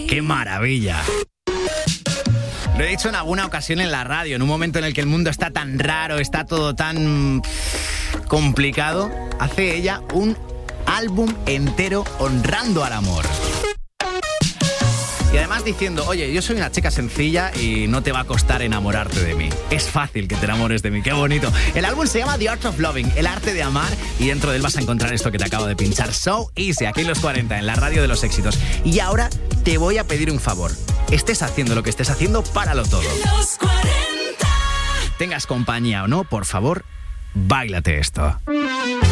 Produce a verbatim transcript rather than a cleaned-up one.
¡Qué maravilla! Lo he dicho en alguna ocasión en la radio, en un momento en el que el mundo está tan raro, está todo tan complicado, hace ella un álbum entero honrando al amor. Y además diciendo, oye, yo soy una chica sencilla y no te va a costar enamorarte de mí. Es fácil que te enamores de mí, qué bonito. El álbum se llama The Art of Loving, el arte de amar, y dentro de él vas a encontrar esto que te acabo de pinchar. So Easy, aquí en Los cuarenta, en la radio de los éxitos. Y ahora te voy a pedir un favor. Estés haciendo lo que estés haciendo, páralo todo. Los cuarenta. Tengas compañía o no, por favor, báilate esto.